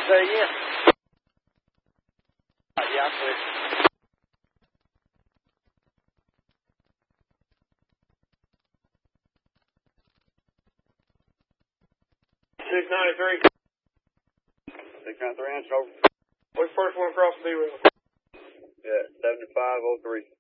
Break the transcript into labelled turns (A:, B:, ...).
A: Say again. Yeah, I'm clear. 693.
B: 693, answer over.
A: What's the first one across the B-rail?
B: Yeah, 7503.